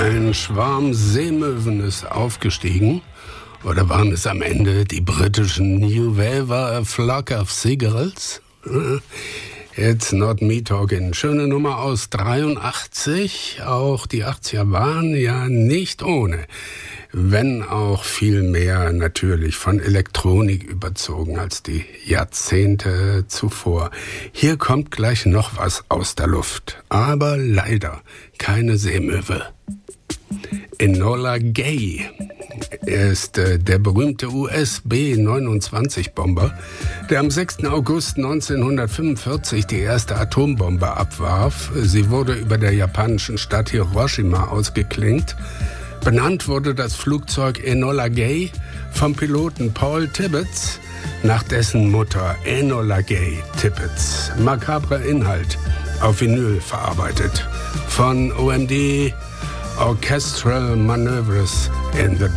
Ein Schwarm Seemöwen ist aufgestiegen. Oder waren es am Ende die britischen New Wave, a flock of seagulls? It's not me talking. Schöne Nummer aus 83. Auch die 80er waren ja nicht ohne. Wenn auch viel mehr natürlich von Elektronik überzogen als die Jahrzehnte zuvor. Hier kommt gleich noch was aus der Luft. Aber leider keine Seemöwe. Enola Gay. Er ist der berühmte US-B-29-Bomber, der am 6. August 1945 die erste Atombombe abwarf. Sie wurde über der japanischen Stadt Hiroshima ausgeklingt. Benannt wurde das Flugzeug Enola Gay vom Piloten Paul Tibbets nach dessen Mutter Enola Gay Tibbets. Makabrer Inhalt auf Vinyl verarbeitet von OMD Orchestral Manoeuvres in the